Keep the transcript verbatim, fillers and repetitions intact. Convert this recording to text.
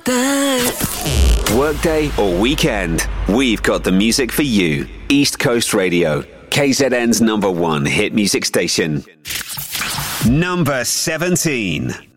Workday or weekend, we've got the music for you. East Coast Radio, K Z N's number one hit music station. Number seventeen.